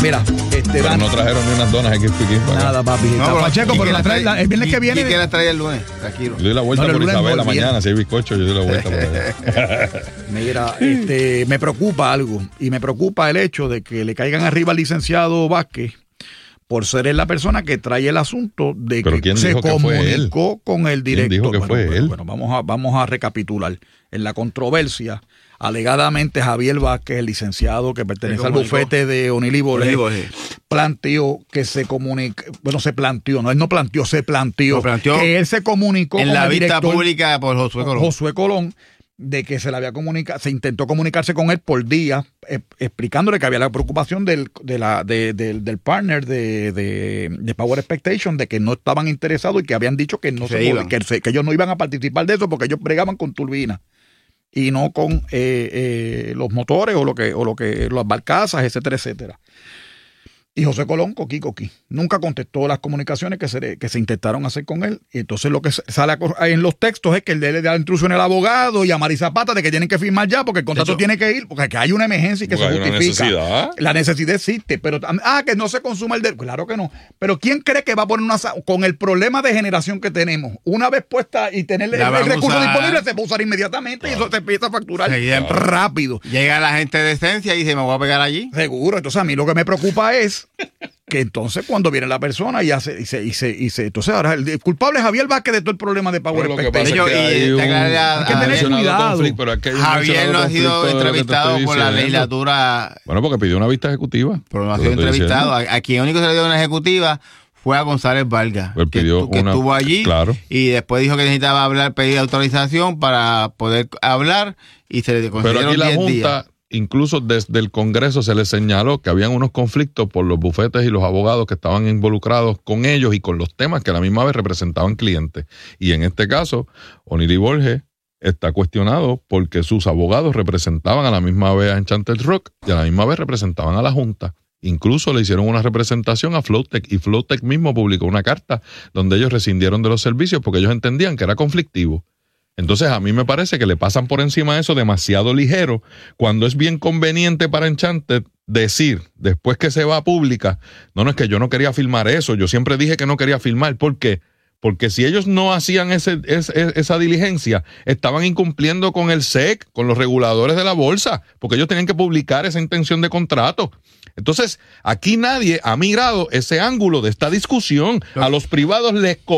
Mira, pero no trajeron ni unas donas aquí. Nada, papi. No, Pacheco, pero la trae el viernes que viene. ¿Y que la trae el lunes? Tranquilo. Yo doy la vuelta por Isabela mañana, si hay bizcocho, yo doy la vuelta por allá. Mira, me preocupa algo, y me preocupa el hecho de que le caigan arriba al licenciado Vázquez por ser él la persona que trae el asunto de ¿pero que se comunicó con el director. ¿Quién dijo que fue él? Bueno, vamos a recapitular. En la controversia, alegadamente Javier Vázquez, el licenciado que pertenece al bufete de O'Neill y Borges, planteó que se comunica, bueno, se planteó que él se comunicó en con la el vista director, pública por Josué Colón, de que se intentó comunicarse con él por día, explicándole que había la preocupación del partner de Power Expectation, de que no estaban interesados y que habían dicho que que ellos no iban a participar de eso porque ellos bregaban con turbinas y no con los motores o lo que las barcazas, etcétera, etcétera. Y José Colón, coqui, nunca contestó las comunicaciones que se intentaron hacer con él. Y entonces lo que sale en los textos es que él le da instrucciones al abogado y a Mari Zapata de que tienen que firmar ya porque el contrato tiene que ir, porque hay una emergencia y que se justifica. La necesidad existe, pero que no se consuma el derecho. Claro que no. Pero ¿quién cree que va a poner con el problema de generación que tenemos? Una vez puesta y tener el recurso disponible, se puede usar inmediatamente y eso se empieza a facturar rápido. Llega la gente de Esencia y dice, me voy a pegar allí. Seguro. Entonces a mí lo que me preocupa es que entonces cuando viene la persona y entonces ahora el culpable es Javier Vázquez de todo el problema de Power Expectation. Hay que tener cuidado. Javier no ha sido entrevistado por la legislatura. Bueno, porque pidió una vista ejecutiva. Pero no ha sido entrevistado. Aquí el único que se le dio una ejecutiva fue a González Vargas, que estuvo allí, y después dijo que necesitaba pedir autorización para poder hablar y se le concedieron 10 días. Pero aquí la Junta, incluso desde el Congreso se les señaló que habían unos conflictos por los bufetes y los abogados que estaban involucrados con ellos y con los temas que a la misma vez representaban clientes. Y en este caso, O'Neill y Borges está cuestionado porque sus abogados representaban a la misma vez a Enchanted Rock y a la misma vez representaban a la Junta. Incluso le hicieron una representación a Flotek y Flotek mismo publicó una carta donde ellos rescindieron de los servicios porque ellos entendían que era conflictivo. Entonces a mí me parece que le pasan por encima de eso demasiado ligero cuando es bien conveniente para Enchanted decir, después que se va a pública, no es que yo no quería filmar eso, yo siempre dije que no quería filmar. ¿Por qué? Porque si ellos no hacían esa diligencia, estaban incumpliendo con el SEC, con los reguladores de la bolsa, porque ellos tenían que publicar esa intención de contrato. Entonces, aquí nadie ha mirado ese ángulo de esta discusión. A los privados les